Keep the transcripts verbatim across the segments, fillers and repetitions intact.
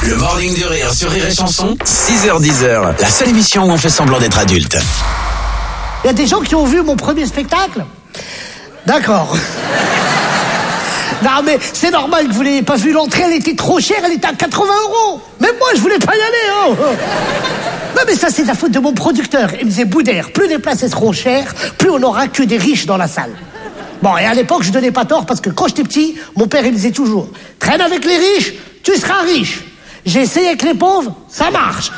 Le Morning du Rire sur Rire et Chanson, six heures dix, la seule émission où on fait semblant d'être adulte. Il y a des gens qui ont vu mon premier spectacle ? D'accord. Non mais c'est normal que vous n'ayez pas vu, l'entrée, elle était trop chère, elle était à quatre-vingts euros. Même moi je voulais pas y aller, oh. Non mais ça c'est la faute de mon producteur. Il me disait, Boudère, plus les places seront chères, plus on aura que des riches dans la salle. Bon, et à l'époque je donnais pas tort parce que quand j'étais petit, mon père il me disait toujours, traîne avec les riches, tu seras riche. J'ai essayé avec les pauvres, ça marche.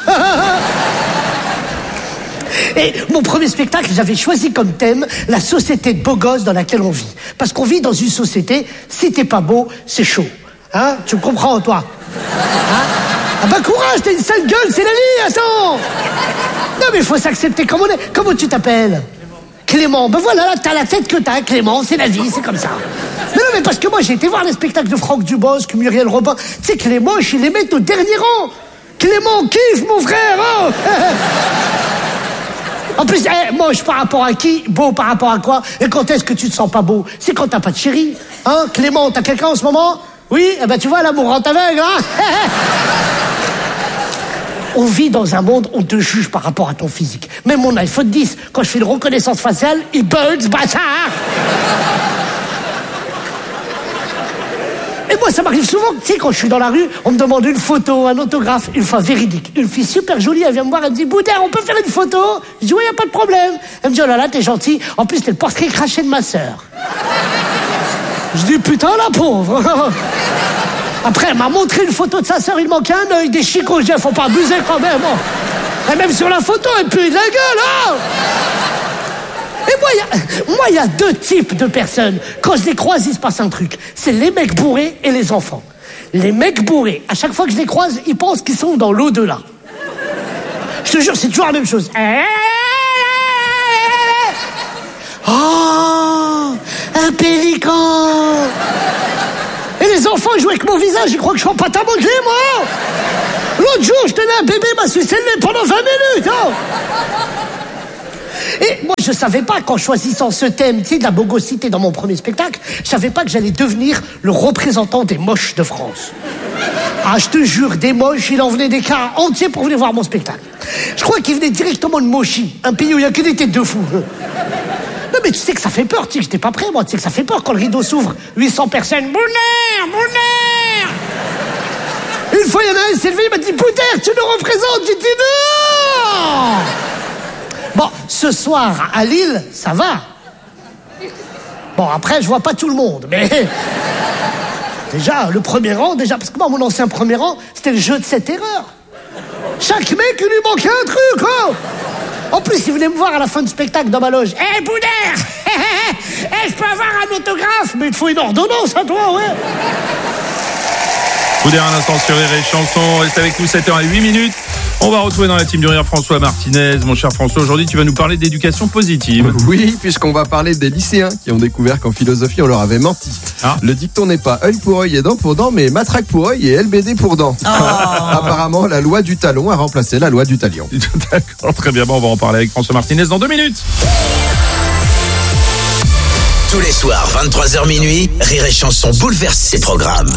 Et mon premier spectacle, j'avais choisi comme thème la société de beaux gosses dans laquelle on vit. Parce qu'on vit dans une société, si t'es pas beau, c'est chaud. Hein ? Tu me comprends, toi ? Hein ? Ah bah courage, t'as une sale gueule, c'est la vie, attends ! Non mais il faut s'accepter comme on est. Comment tu t'appelles ? Clément. Ben voilà, là, t'as la tête que t'as, Clément, c'est la vie, c'est comme ça. Mais non, mais parce que moi, j'ai été voir les spectacles de Franck Dubosc, Muriel Robin. Tu sais que les moches, ils les mettent au dernier rang. Clément, kiffe, mon frère, oh. En plus, eh, moche par rapport à qui ? Beau par rapport à quoi ? Et quand est-ce que tu te sens pas beau ? C'est quand t'as pas de chérie. Hein ? Clément, t'as quelqu'un en ce moment ? Oui ? Eh ben tu vois, l'amour rend aveugle, hein. On vit dans un monde où on te juge par rapport à ton physique. Même mon iPhone dix, quand je fais une reconnaissance faciale, il bug, ce bâtard. Et moi, ça m'arrive souvent, tu sais, quand je suis dans la rue, on me demande une photo, un autographe, une fois véridique. Une fille super jolie, elle vient me voir, elle me dit, Boudère, on peut faire une photo ? Je dis, oui, y a pas de problème. Elle me dit, oh là là, t'es gentil. En plus, t'es le portrait craché de ma sœur. Je dis, putain, la pauvre. Après, elle m'a montré une photo de sa sœur, il manquait un œil, des chicots. Je dis, faut pas abuser quand même. Oh. Et même sur la photo, elle pue de la gueule, oh. Et moi, il y a, moi, il y a deux types de personnes. Quand je les croise, il se passe un truc. C'est les mecs bourrés et les enfants. Les mecs bourrés, à chaque fois que je les croise, ils pensent qu'ils sont dans l'au-delà. Je te jure, c'est toujours la même chose. Oh, un pélican. Et les enfants, ils jouent avec mon visage, ils croient que je suis en pâte à modeler, moi. L'autre jour, je tenais un bébé, m'a sucé le nez pendant vingt minutes. Oh. Et moi, je savais pas, qu'en choisissant ce thème, tu sais, de la bogosité dans mon premier spectacle, je savais pas que j'allais devenir le représentant des moches de France. Ah, je te jure, des moches, il en venait des cars entiers pour venir voir mon spectacle. Je crois qu'ils venaient directement de Mochi, un pays où il y a que des têtes de fous. Non, mais tu sais que ça fait peur, tu sais que j'étais pas prêt, moi, tu sais que ça fait peur quand le rideau s'ouvre. huit cents personnes, Boudère, Boudère. Une fois, il y en a un, il s'est levé, il m'a dit, Boudère, tu nous représentes. J'ai dit, non. Bon, ce soir, à Lille, ça va. Bon, après, je vois pas tout le monde, mais... Déjà, le premier rang, déjà, parce que moi, mon ancien premier rang, c'était le jeu de cette erreur. Chaque mec, il lui manquait un truc, oh. En plus, il venait me voir à la fin du spectacle dans ma loge. Hé, hey, Boudère. Hey, je peux avoir un autographe? Mais il te faut une ordonnance à toi, ouais. Boudère à l'instant sur Rire et Chanson. Reste avec nous, sept heures huit minutes. On va retrouver dans la team du Rire François Martinez. Mon cher François, aujourd'hui tu vas nous parler d'éducation positive. Oui, puisqu'on va parler des lycéens qui ont découvert qu'en philosophie on leur avait menti. Ah. Le dicton n'est pas œil pour œil et dent pour dent, mais matraque pour œil et L B D pour dent. Oh. Apparemment, la loi du talon a remplacé la loi du talion. D'accord, très bien, bon, on va en parler avec François Martinez dans deux minutes. Tous les soirs, vingt-trois heures minuit, Rire et Chanson bouleverse ses programmes.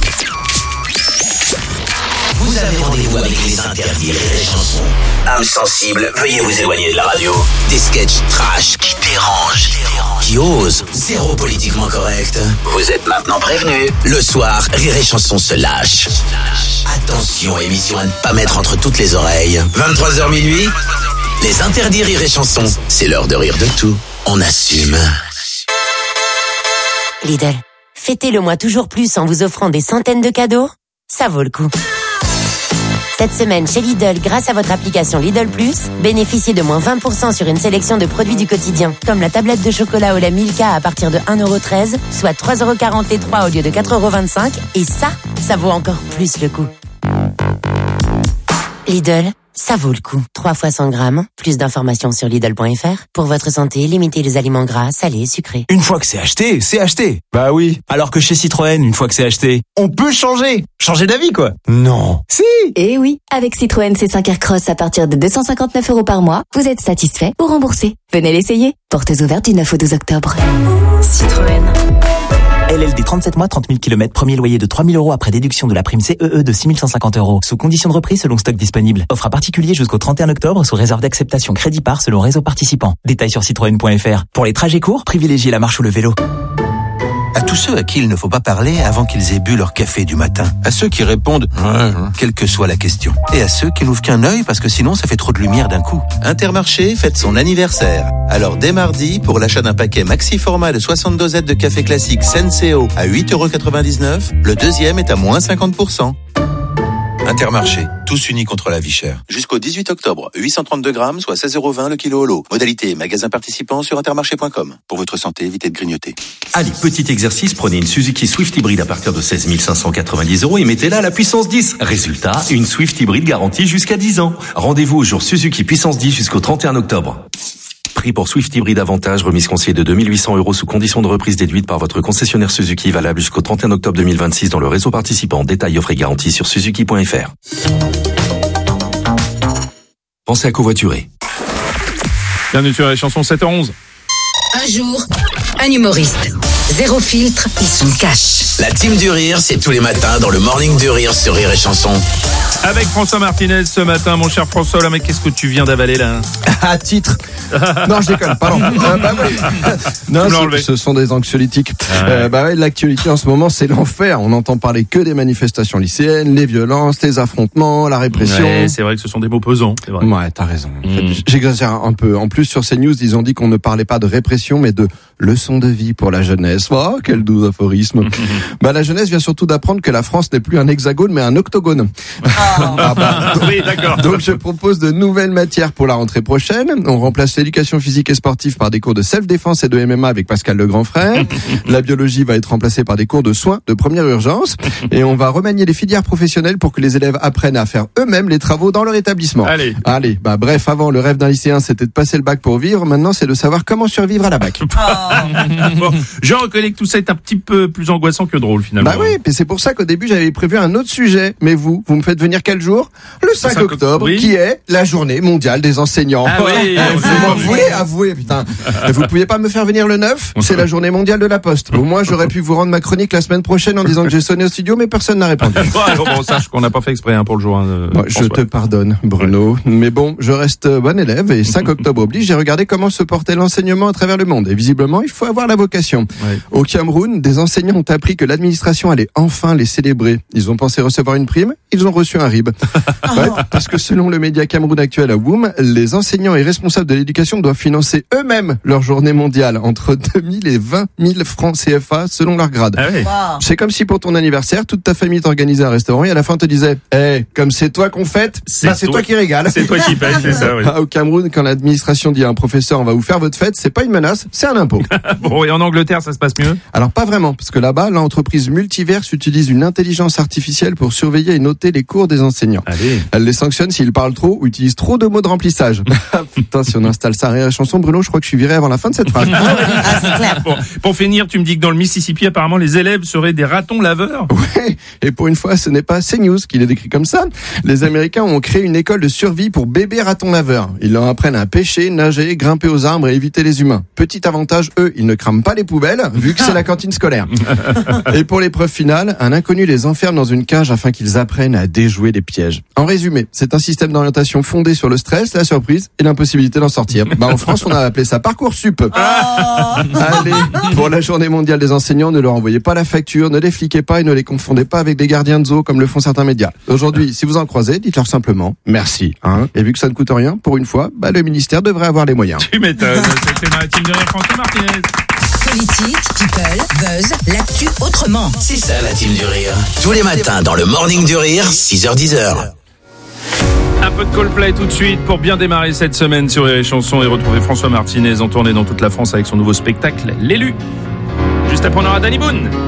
Vous avez rendez-vous avec les interdits Rire et Chanson. Âme sensible, veuillez vous éloigner de la radio. Des sketchs trash qui dérangent, qui osent, zéro politiquement correct. Vous êtes maintenant prévenus. Le soir, Rire et Chanson se lâche. Attention, émission à ne pas mettre entre toutes les oreilles. vingt-trois heures minuit, les interdits Rire et Chanson. C'est l'heure de rire de tout. On assume. Lidl, fêtez le mois toujours plus en vous offrant des centaines de cadeaux. Ça vaut le coup. Cette semaine, chez Lidl, grâce à votre application Lidl Plus, bénéficiez de moins vingt pour cent sur une sélection de produits du quotidien, comme la tablette de chocolat au lait Milka à partir de un euro treize, soit trois euros quarante les trois au lieu de quatre euros vingt-cinq, et ça, ça vaut encore plus le coup. Lidl, ça vaut le coup. trois fois cent grammes, plus d'informations sur Lidl point F R. Pour votre santé, limitez les aliments gras, salés, sucrés. Une fois que c'est acheté, c'est acheté. Bah oui. Alors que chez Citroën, une fois que c'est acheté, on peut changer. Changer d'avis, quoi. Non. Si. Eh oui. Avec Citroën C cinq Aircross à partir de deux cent cinquante-neuf euros par mois, vous êtes satisfait ou remboursé. Venez l'essayer. Portes ouvertes du neuf au douze octobre. Citroën. L L D trente-sept mois, trente mille kilomètres, premier loyer de trois mille euros après déduction de la prime C E E de six mille cent cinquante euros. Sous condition de reprise selon stock disponible. Offre à particulier jusqu'au trente et un octobre sous réserve d'acceptation crédit par selon réseau participant. Détails sur citroën point f r. Pour les trajets courts, privilégiez la marche ou le vélo. À tous ceux à qui il ne faut pas parler avant qu'ils aient bu leur café du matin. À ceux qui répondent « quelle que soit la question ». Et à ceux qui n'ouvrent qu'un œil parce que sinon ça fait trop de lumière d'un coup. Intermarché fête son anniversaire. Alors dès mardi, pour l'achat d'un paquet maxi format de soixante dosettes de café classique Senseo à huit euros quatre-vingt-dix-neuf, le deuxième est à moins cinquante pour cent. Intermarché, tous unis contre la vie chère. Jusqu'au dix-huit octobre, huit cent trente-deux grammes, soit seize euros vingt le kilo au lot. Modalité magasin participant sur intermarché point com. Pour votre santé, évitez de grignoter. Allez, petit exercice, prenez une Suzuki Swift hybride à partir de seize mille cinq cent quatre-vingt-dix euros et mettez-la à la puissance dix. Résultat, une Swift hybride garantie jusqu'à dix ans. Rendez-vous au jour Suzuki puissance dix jusqu'au trente et un octobre. Prix pour Swift Hybride Avantage, remise conseillée de deux mille huit cents euros sous condition de reprise déduite par votre concessionnaire Suzuki, valable jusqu'au trente et un octobre deux mille vingt-six dans le réseau participant. Détails, offre et garantie sur suzuki point f r. Pensez à covoiturer. Bienvenue sur les chansons sept heures onze. Un jour, un humoriste. Zéro filtre, il se cache. La team du rire, c'est tous les matins dans le Morning du Rire sur Rire et Chanson. Avec François Martinez ce matin, mon cher François, là, mais qu'est-ce que tu viens d'avaler là? À titre. Non, je déconne, pardon. euh, bah, ouais. Non, ce, ce sont des anxiolytiques. Ah ouais. Euh, bah ouais, l'actualité en ce moment, c'est l'enfer. On n'entend parler que des manifestations lycéennes, les violences, les affrontements, la répression. Ouais, c'est vrai que ce sont des mots pesants. C'est vrai. Ouais, t'as raison. En fait, mmh. J'exagère un peu. En plus, sur CNews, ils ont dit qu'on ne parlait pas de répression, mais de leçon de vie pour la jeunesse. Oh, quel doux aphorisme. Mmh. Bah, la jeunesse vient surtout d'apprendre que la France n'est plus un hexagone, mais un octogone. Oh. Ah bah, donc, oui, d'accord. Donc, je propose de nouvelles matières pour la rentrée prochaine. On remplace l'éducation physique et sportive par des cours de self-défense et de M M A avec Pascal le grand frère. La biologie va être remplacée par des cours de soins de première urgence. Et on va remanier les filières professionnelles pour que les élèves apprennent à faire eux-mêmes les travaux dans leur établissement. Allez. Allez, bah bref, avant, le rêve d'un lycéen, c'était de passer le bac pour vivre. Maintenant, c'est de savoir comment survivre à la bac. Oh. Bon, je reconnais que tout ça est un petit peu plus angoissant que drôle, finalement. Bah oui, et c'est pour ça qu'au début, j'avais prévu un autre sujet. Mais vous, vous me faites venir quel jour? Le cinq octobre, oui. Qui est la journée mondiale des enseignants. Ah oui, vous m'en voulez avouer, putain. Vous pouviez pas me faire venir le neuf? C'est la journée mondiale de la poste. Au moins, j'aurais pu vous rendre ma chronique la semaine prochaine en disant que j'ai sonné au studio, mais personne n'a répondu. Bon, alors, bon, sache qu'on n'a pas fait exprès hein, pour le jour. Hein, bon, je te pardonne, Bruno. Ouais. Mais bon, je reste bon élève et cinq octobre oblige, j'ai regardé comment se portait l'enseignement à travers le monde. Et visiblement, il faut avoir la vocation. Ouais. Au Cameroun, des enseignants ont appris que l'administration allait enfin les célébrer. Ils ont pensé recevoir une prime, ils ont reçu un R I B. Ouais, parce que selon le média Cameroun Actuel à Woom, les enseignants et responsables de l'éducation doivent financer eux-mêmes leur journée mondiale entre deux mille et vingt mille francs C F A selon leur grade. Ah oui. Wow. C'est comme si pour ton anniversaire, toute ta famille t'organisait un restaurant et à la fin te disait « Eh, hey, comme c'est toi qu'on fête, c'est bah, toi. toi qui régale. » C'est toi qui paye, c'est ça, oui. Au Cameroun, quand l'administration dit à un professeur « On va vous faire votre fête », c'est pas une menace, c'est un impôt. Bon, et en Angleterre, ça se passe mieux? Alors pas vraiment, parce que là-bas, l'entreprise Multiverse utilise une intelligence artificielle pour surveiller et noter les cours des enseignants. Allez. Elle les sanctionne s'ils parlent trop ou utilisent trop de mots de remplissage. Putain, si on installe ça à Rire et Chanson, Bruno, je crois que je suis viré avant la fin de cette phrase. Ah, c'est clair. Bon, pour finir, tu me dis que dans le Mississippi, apparemment, les élèves seraient des ratons laveurs. Ouais, et pour une fois, ce n'est pas CNews qui les décrit comme ça. Les Américains ont créé une école de survie pour bébés ratons laveurs. Ils leur apprennent à pêcher, nager, grimper aux arbres et éviter les humains. Petit avantage, eux, ils ne crament pas les poubelles, vu que c'est la cantine scolaire. Et pour l'épreuve finale, un inconnu les enferme dans une cage afin qu'ils apprennent à déjouer les pièges. En résumé, c'est un système d'orientation fondé sur le stress, la surprise et l'impossibilité d'en sortir. Bah, en France, on a appelé ça Parcoursup. Oh. Allez, pour la journée mondiale des enseignants, ne leur envoyez pas la facture, ne les fliquez pas et ne les confondez pas avec des gardiens de zoo comme le font certains médias. Aujourd'hui, si vous en croisez, dites-leur simplement merci. Hein. Et vu que ça ne coûte rien, pour une fois, bah, le ministère devrait avoir les moyens. Tu m'étonnes, c'était dans la team de Rire François Martinez. Politique, people, buzz, l'actu autrement. C'est ça la team du rire. Tous les matins dans le Morning du Rire, six heures dix. Un peu de Coldplay tout de suite pour bien démarrer cette semaine sur les chansons et retrouver François Martinez en tournée dans toute la France avec son nouveau spectacle, L'élu. Juste après on aura Danny Boone.